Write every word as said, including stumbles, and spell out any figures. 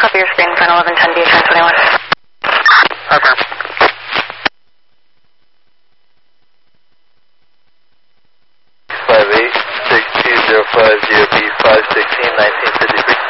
copy your screen, front eleven ten, B H nine twenty-one. Affirm. five eight six two zero five zero B five sixteen nineteen fifty three.